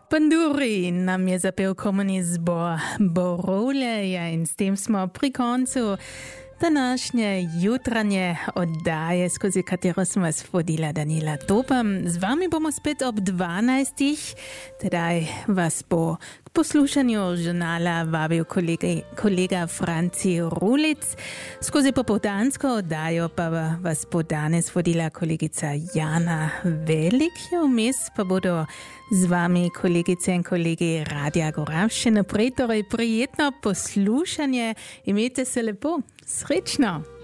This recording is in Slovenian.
Panduri nam je zapel komuni zbor Borole, ja, in s tem smo pri koncu današnje jutranje oddaje, skozi katero sem vas vodila Daniela Topa. Z vami bomo spet ob 12. Tedaj vas bo k poslušanju žurnala vabil kolega Franci Rulic. Skozi popoldansko oddajo pa vas bo danes vodila kolegica Jana Velik. Vmes pa bodo z vami kolegice in kolegi Radia Gorav. Še naprej torej prijetno poslušanje. Imejte se lepo. Srečno!